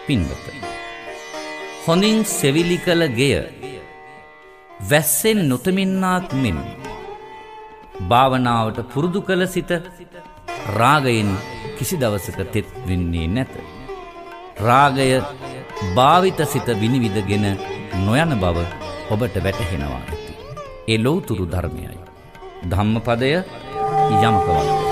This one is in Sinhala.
පින්වත, හොඳින් සෙවිලි කළ ගෙය වැස්සෙන් නොතමින්නාක් මෙන් භාවනාවට පුරුදු කළ සිත රාගයෙන් කිසි දවසක තෙත් වෙන්නේ නැත. රාගය භාවිත සිත විනිවිදගෙන නොයන බව ඔබට වැටහෙනවා ඇති. ඒ ලෞතුරු ධර්මයයි. ධම්මපදය යමක වදය.